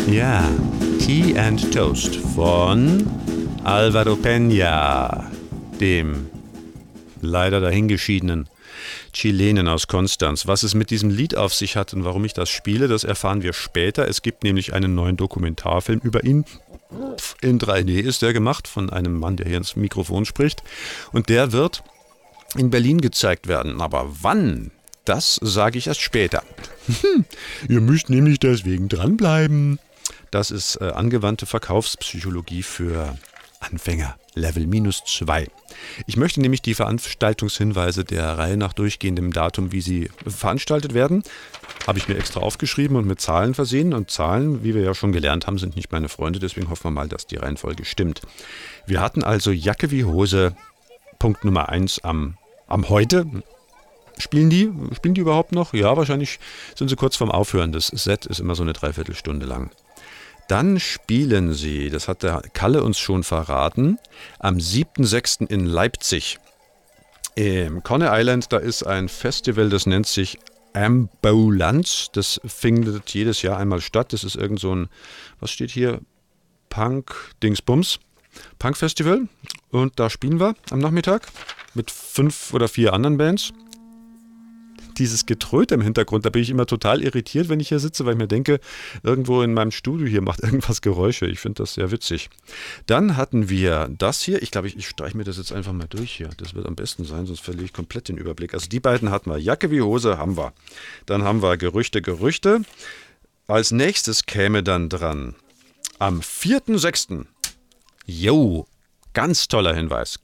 Ja, Tea and Toast von Alvaro Peña, dem leider dahingeschiedenen Chilenen aus Konstanz. Was es mit diesem Lied auf sich hat und warum ich das spiele, das erfahren wir später. Es gibt nämlich einen neuen Dokumentarfilm über ihn. In 3D ist der gemacht von einem Mann, der hier ins Mikrofon spricht. Und der wird in Berlin gezeigt werden. Aber wann? Das sage ich erst später. Ihr müsst nämlich deswegen dranbleiben. Das ist angewandte Verkaufspsychologie für Anfänger, Level -2. Ich möchte nämlich die Veranstaltungshinweise der Reihe nach durchgehen, dem Datum, wie sie veranstaltet werden. Habe ich mir extra aufgeschrieben und mit Zahlen versehen. Und Zahlen, wie wir ja schon gelernt haben, sind nicht meine Freunde. Deswegen hoffen wir mal, dass die Reihenfolge stimmt. Wir hatten also Jacke wie Hose, Punkt Nummer 1 am Heute. Spielen die überhaupt noch? Ja, wahrscheinlich sind sie kurz vorm Aufhören. Das Set ist immer so eine Dreiviertelstunde lang. Dann spielen sie, das hat der Kalle uns schon verraten, am 7.6. in Leipzig. Im Coney Island, da ist ein Festival, das nennt sich Ambulanz. Das findet jedes Jahr einmal statt. Das ist irgend so ein, was steht hier? Punk-Dingsbums. Punk-Festival. Und da spielen wir am Nachmittag mit 5 oder 4 anderen Bands. Dieses Getröte im Hintergrund, da bin ich immer total irritiert, wenn ich hier sitze, weil ich mir denke, irgendwo in meinem Studio hier macht irgendwas Geräusche. Ich finde das sehr witzig. Dann hatten wir das hier. Ich glaube, ich streiche mir das jetzt einfach mal durch hier. Das wird am besten sein, sonst verliere ich komplett den Überblick. Also die beiden hatten wir. Jacke wie Hose haben wir. Dann haben wir Gerüchte. Als nächstes käme dann dran am 4.6. Jo, ganz toller Hinweis.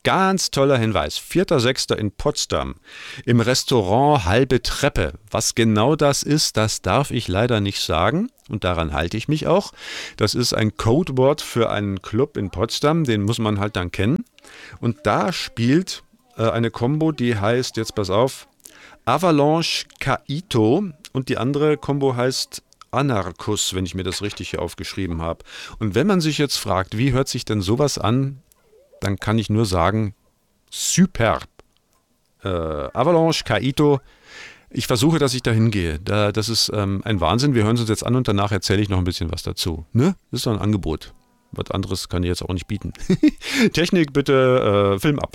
4.6. in Potsdam. Im Restaurant Halbe Treppe. Was genau das ist, das darf ich leider nicht sagen. Und daran halte ich mich auch. Das ist ein Codewort für einen Club in Potsdam. Den muss man halt dann kennen. Und da spielt eine Combo, die heißt, jetzt pass auf, Avalanche Kaito. Und die andere Combo heißt Anarchus, wenn ich mir das richtig hier aufgeschrieben habe. Und wenn man sich jetzt fragt, wie hört sich denn sowas an, dann kann ich nur sagen, superb. Avalanche, Kaito. Ich versuche, dass ich da hingehe. Das ist ein Wahnsinn. Wir hören uns jetzt an und danach erzähle ich noch ein bisschen was dazu. Ne? Das ist doch ein Angebot. Was anderes kann ich jetzt auch nicht bieten. Technik bitte, Film ab.